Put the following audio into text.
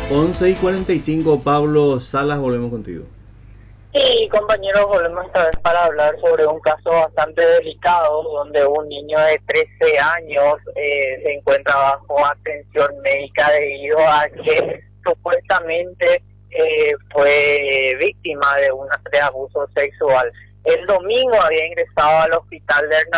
11:45, Pablo Salas, volvemos contigo. Sí, compañeros, volvemos esta vez para hablar sobre un caso bastante delicado donde un niño de 13 años se encuentra bajo atención médica debido a que supuestamente fue víctima de abuso sexual. El domingo había ingresado al hospital de